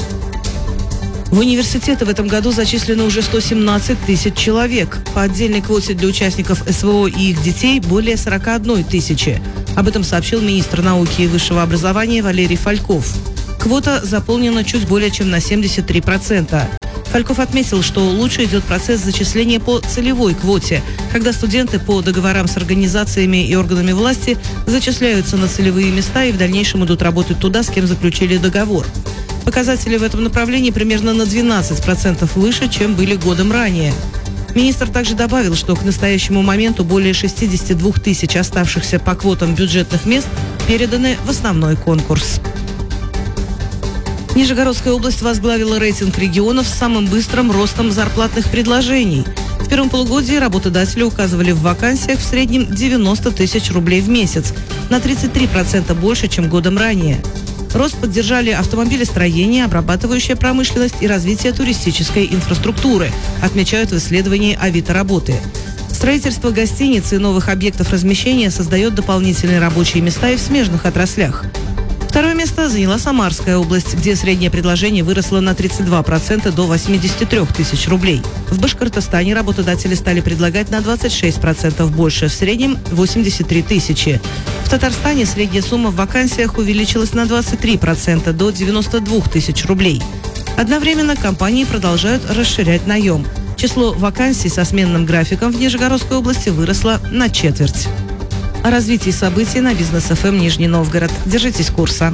В университеты в этом году зачислено уже сто семнадцать тысяч человек. По отдельной квоте для участников эс вэ о и их детей более сорок одна тысяча. Об этом сообщил министр науки и высшего образования Валерий Фальков. Квота заполнена чуть более чем на семьдесят три процента. Фальков отметил, что лучше идет процесс зачисления по целевой квоте, когда студенты по договорам с организациями и органами власти зачисляются на целевые места и в дальнейшем идут работать туда, с кем заключили договор. Показатели в этом направлении примерно на двенадцать процентов выше, чем были годом ранее. Министр также добавил, что к настоящему моменту более шестьдесят две тысячи оставшихся по квотам бюджетных мест переданы в основной конкурс. Нижегородская область возглавила рейтинг регионов с самым быстрым ростом зарплатных предложений. В первом полугодии работодатели указывали в вакансиях в среднем девяносто тысяч рублей в месяц, на тридцать три процента больше, чем годом ранее. Рост поддержали автомобилестроение, обрабатывающая промышленность и развитие туристической инфраструктуры, отмечают в исследовании Авито работы. Строительство гостиниц и новых объектов размещения создает дополнительные рабочие места и в смежных отраслях. Второе место заняла Самарская область, где среднее предложение выросло на тридцать два процента до восемьдесят три тысячи рублей. В Башкортостане работодатели стали предлагать на двадцать шесть процентов больше, в среднем восемьдесят три тысячи. В Татарстане средняя сумма в вакансиях увеличилась на двадцать три процента до девяноста двух тысяч рублей. Одновременно компании продолжают расширять наем. Число вакансий со сменным графиком в Нижегородской области выросло на четверть. О развитии событий на Бизнес эф эм Нижний Новгород. Держитесь курса.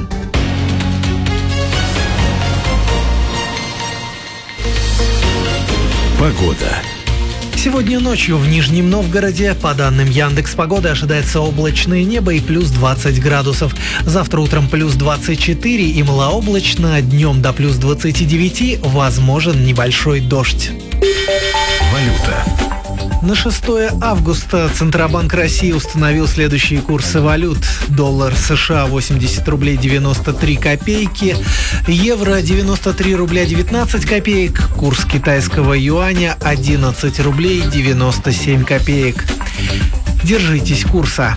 Погода. Сегодня ночью в Нижнем Новгороде, по данным Яндекс.Погоды, ожидается облачное небо и плюс двадцать градусов. Завтра утром плюс двадцать четыре и малооблачно, днем до плюс двадцати девяти возможен небольшой дождь. Валюта. На шестое августа Центробанк России установил следующие курсы валют. Доллар США восемьдесят рублей девяносто три копейки, евро девяносто три рубля девятнадцать копеек, курс китайского юаня одиннадцать рублей девяносто семь копеек. Держитесь курса.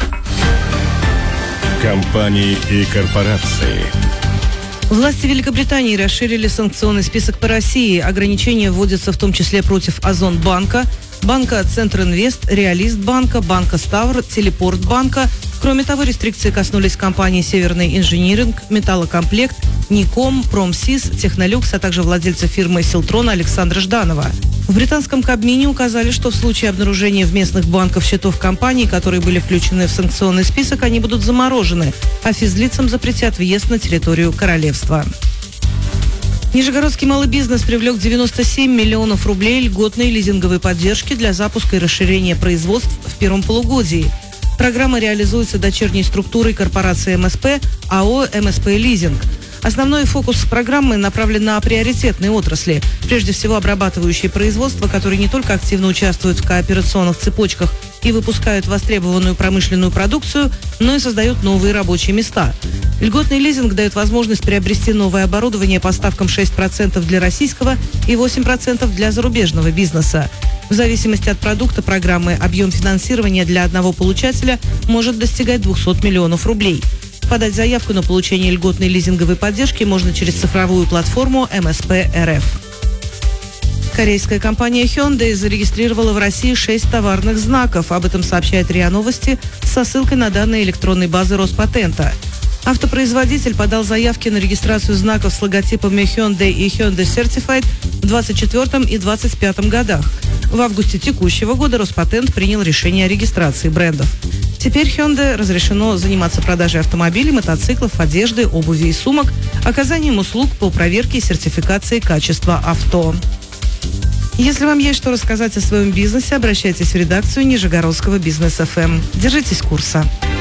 Компании и корпорации. Власти Великобритании расширили санкционный список по России. Ограничения вводятся в том числе против Озонбанка, банка Центринвест, Реалистбанка, банка Ставр, Телепортбанка. Кроме того, рестрикции коснулись компаний Северный инжиниринг, Металлокомплект, Ником, Промсис, Технолюкс, а также владельца фирмы Силтрона Александра Жданова. В британском Кабмине указали, что в случае обнаружения в местных банках счетов компаний, которые были включены в санкционный список, они будут заморожены, а физлицам запретят въезд на территорию королевства. Нижегородский малый бизнес привлек девяносто семь миллионов рублей льготной лизинговой поддержки для запуска и расширения производств в первом полугодии. Программа реализуется дочерней структурой корпорации эм эс пэ АО «эм эс пэ Лизинг». Основной фокус программы направлен на приоритетные отрасли, прежде всего обрабатывающие производства, которые не только активно участвуют в кооперационных цепочках и выпускают востребованную промышленную продукцию, но и создают новые рабочие места. Льготный лизинг дает возможность приобрести новое оборудование по ставкам шесть процентов для российского и восемь процентов для зарубежного бизнеса. В зависимости от продукта программы объем финансирования для одного получателя может достигать двухсот миллионов рублей. Подать заявку на получение льготной лизинговой поддержки можно через цифровую платформу эм эс пэ эр эф. Корейская компания Hyundai зарегистрировала в России шесть товарных знаков. Об этом сообщает РИА Новости со ссылкой на данные электронной базы Роспатента. Автопроизводитель подал заявки на регистрацию знаков с логотипами Hyundai и Hyundai Certified в двадцать четвёртом и двадцать пятом годах. В августе текущего года Роспатент принял решение о регистрации брендов. Теперь Hyundai разрешено заниматься продажей автомобилей, мотоциклов, одежды, обуви и сумок, оказанием услуг по проверке и сертификации качества авто. Если вам есть что рассказать о своем бизнесе, обращайтесь в редакцию Нижегородского бизнес эф эм. Держитесь курса.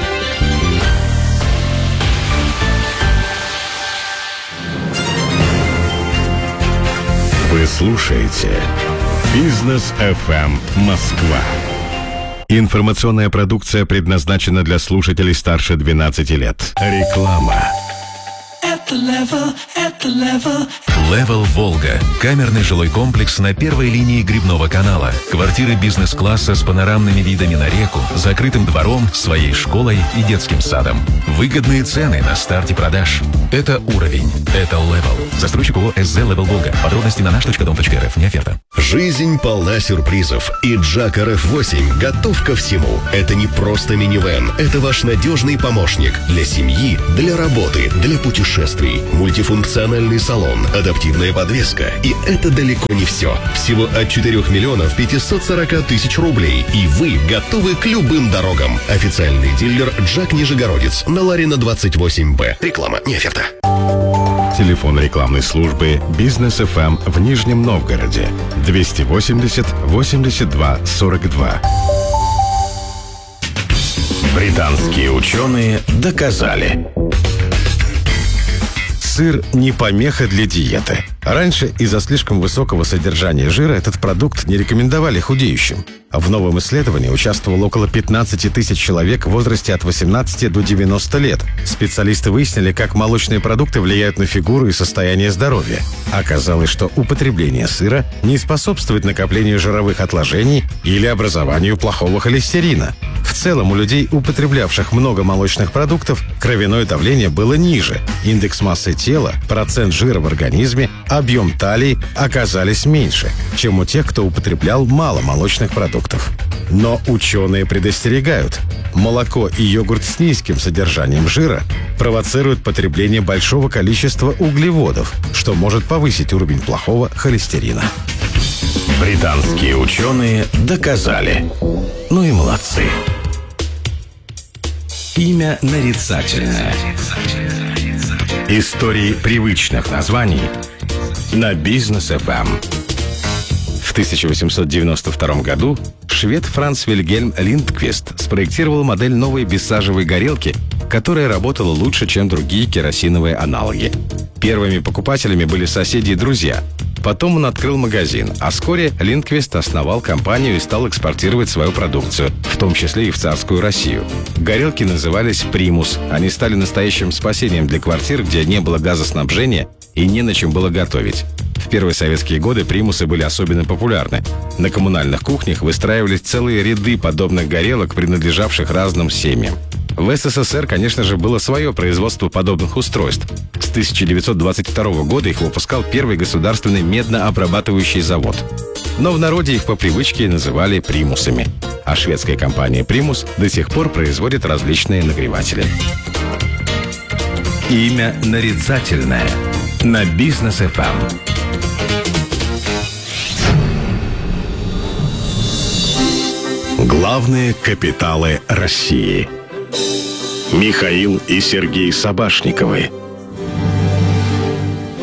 Вы слушаете Бизнес эф эм Москва. Информационная продукция предназначена для слушателей старше двенадцати лет. Реклама. Level Волга. Камерный жилой комплекс на первой линии Грибного канала. Квартиры бизнес-класса с панорамными видами на реку, закрытым двором, своей школой и детским садом. Выгодные цены на старте продаж. Это уровень. Это Level. Застройщик ООО СЗ Level Волга. Подробности на наш точка дом точка эр эф. Не оферта. Жизнь полна сюрпризов, и Джак эр эф восемь готов ко всему. Это не просто минивэн, это ваш надежный помощник для семьи, для работы, для путешествий. Мультифункциональный салон, адаптивная подвеска. И это далеко не все. Всего от четырёх миллионов пятисот сорока тысяч рублей. И вы готовы к любым дорогам. Официальный дилер Джак Нижегородец на Ларина двадцать восемь бэ. Реклама не оферта. Телефон рекламной службы Бизнес эф эм в Нижнем Новгороде двести восемьдесят восемьдесят два сорок два. Британские ученые доказали. Сыр не помеха для диеты. Раньше из-за слишком высокого содержания жира этот продукт не рекомендовали худеющим. В новом исследовании участвовало около пятнадцати тысяч человек в возрасте от восемнадцати до девяноста лет. Специалисты выяснили, как молочные продукты влияют на фигуру и состояние здоровья. Оказалось, что употребление сыра не способствует накоплению жировых отложений или образованию плохого холестерина. В целом, у людей, употреблявших много молочных продуктов, кровяное давление было ниже. Индекс массы тела, процент жира в организме, объем талии оказались меньше, чем у тех, кто употреблял мало молочных продуктов. Но ученые предостерегают. Молоко и йогурт с низким содержанием жира провоцируют потребление большого количества углеводов, что может повысить уровень плохого холестерина. Британские ученые доказали. Ну и молодцы. Имя нарицательное. Истории привычных названий на Бизнес эф эм. В тысяча восемьсот девяносто втором году швед Франц Вильгельм Линдквист спроектировал модель новой бессажевой горелки, которая работала лучше, чем другие керосиновые аналоги. Первыми покупателями были соседи и друзья. Потом он открыл магазин, а вскоре Линдквист основал компанию и стал экспортировать свою продукцию, в том числе и в царскую Россию. Горелки назывались «Примус». Они стали настоящим спасением для квартир, где не было газоснабжения и не на чем было готовить. В первые советские годы примусы были особенно популярны. На коммунальных кухнях выстраивались целые ряды подобных горелок, принадлежавших разным семьям. В эс эс эс эр, конечно же, было свое производство подобных устройств. С тысяча девятьсот двадцать второго года их выпускал первый государственный меднообрабатывающий завод. Но в народе их по привычке называли примусами. А шведская компания «Примус» до сих пор производит различные нагреватели. Имя нарицательное на Бизнес эф эм. Главные капиталы России. Михаил и Сергей Собашниковы.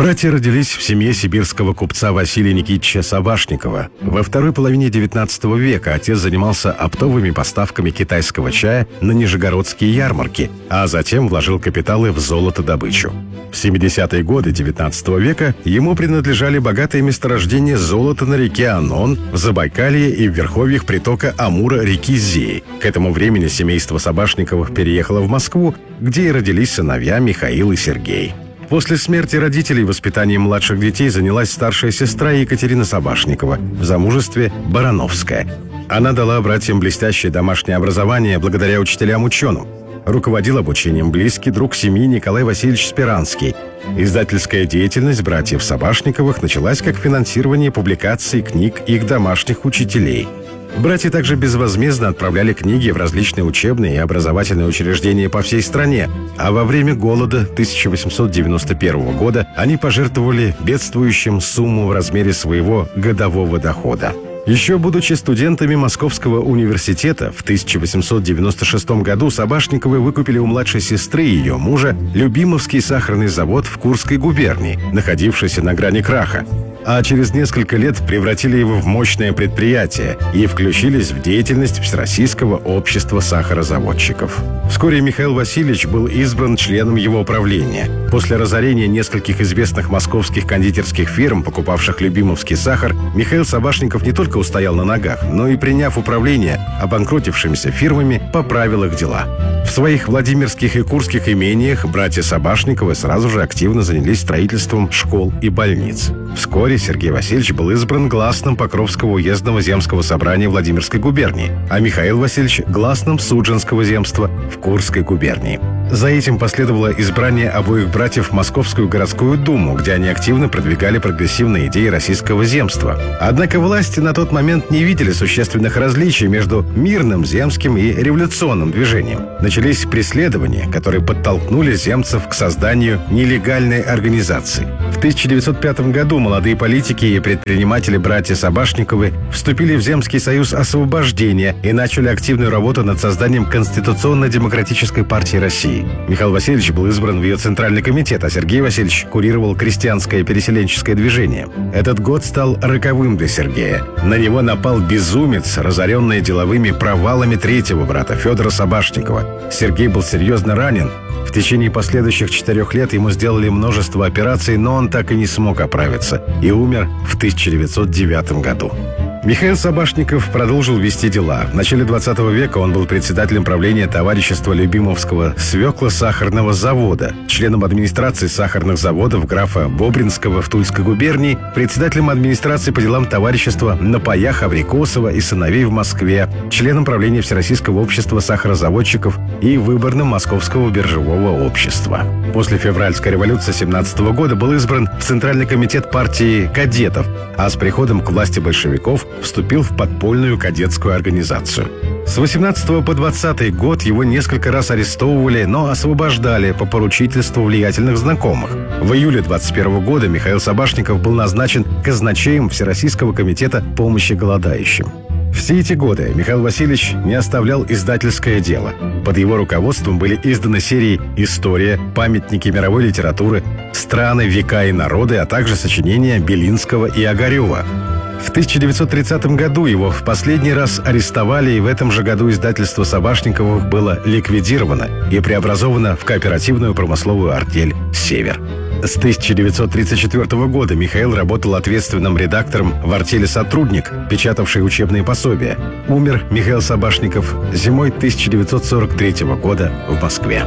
Братья родились в семье сибирского купца Василия Никитича Собашникова. Во второй половине девятнадцатого века отец занимался оптовыми поставками китайского чая на нижегородские ярмарки, а затем вложил капиталы в золотодобычу. В семидесятые годы девятнадцатого века ему принадлежали богатые месторождения золота на реке Анон, в Забайкалье и в верховьях притока Амура реки Зеи. К этому времени семейство Собашниковых переехало в Москву, где и родились сыновья Михаил и Сергей. После смерти родителей воспитанием младших детей занялась старшая сестра Екатерина Собашникова, в замужестве Барановская. Она дала братьям блестящее домашнее образование благодаря учителям-ученым. Руководил обучением близкий друг семьи Николай Васильевич Спиранский. Издательская деятельность братьев Собашниковых началась как финансирование публикаций книг их домашних учителей. Братья также безвозмездно отправляли книги в различные учебные и образовательные учреждения по всей стране, а во время голода тысяча восемьсот девяносто первого года они пожертвовали бедствующим сумму в размере своего годового дохода. Еще будучи студентами Московского университета, в тысяча восемьсот девяносто шестом году Собашниковы выкупили у младшей сестры и ее мужа Любимовский сахарный завод в Курской губернии, находившийся на грани краха, а через несколько лет превратили его в мощное предприятие и включились в деятельность Всероссийского общества сахарозаводчиков. Вскоре Михаил Васильевич был избран членом его правления. После разорения нескольких известных московских кондитерских фирм, покупавших Любимовский сахар, Михаил Собашников не только устоял на ногах, но и, приняв управление обанкротившимися фирмами, поправил их дела. В своих владимирских и курских имениях братья Собашниковы сразу же активно занялись строительством школ и больниц. Вскоре Сергей Васильевич был избран гласным Покровского уездного земского собрания Владимирской губернии, а Михаил Васильевич – гласным Судженского земства в Курской губернии. За этим последовало избрание обоих братьев в Московскую городскую думу, где они активно продвигали прогрессивные идеи российского земства. Однако власти на тот момент не видели существенных различий между мирным земским и революционным движением. Начались преследования, которые подтолкнули земцев к созданию нелегальной организации. В тысяча девятьсот пятом году молодые политики и предприниматели братья Собашниковы вступили в Земский союз освобождения и начали активную работу над созданием Конституционно-демократической партии России. Михаил Васильевич был избран в ее Центральный комитет, а Сергей Васильевич курировал крестьянское переселенческое движение. Этот год стал роковым для Сергея. На него напал безумец, разоренный деловыми провалами третьего брата Федора Собашникова. Сергей был серьезно ранен. В течение последующих четырех лет ему сделали множество операций, но он так и не смог оправиться и умер в тысяча девятьсот девятом году. Михаил Собашников продолжил вести дела. В начале двадцатого века он был председателем правления товарищества Любимовского свекло-сахарного завода, членом администрации сахарных заводов графа Бобринского в Тульской губернии, председателем администрации по делам товарищества на паях Абрикосова и сыновей в Москве, членом правления Всероссийского общества сахарозаводчиков и выборным Московского биржевого общества. После февральской революции семнадцатого года был избран в Центральный комитет партии кадетов, а с приходом к власти большевиков вступил в подпольную кадетскую организацию. С восемнадцатого по двадцатый год его несколько раз арестовывали, но освобождали по поручительству влиятельных знакомых. В июле двадцать первого года Михаил Собашников был назначен казначеем Всероссийского комитета помощи голодающим. Все эти годы Михаил Васильевич не оставлял издательское дело. Под его руководством были изданы серии «История», «Памятники мировой литературы», «Страны, века и народы», а также сочинения Белинского и Огарева. В тысяча девятьсот тридцатом году его в последний раз арестовали, и в этом же году издательство Собашниковых было ликвидировано и преобразовано в кооперативную промысловую артель «Север». С тысяча девятьсот тридцать четвёртого года Михаил работал ответственным редактором в артели «Сотрудник», печатавшей учебные пособия. Умер Михаил Собашников зимой тысяча девятьсот сорок третьего года в Москве.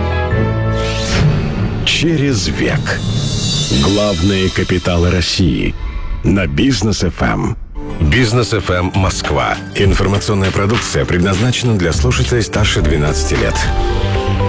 Через век. Главные капиталы России. На Бизнес эф эм. Бизнес эф эм Москва. Информационная продукция предназначена для слушателей старше двенадцати лет.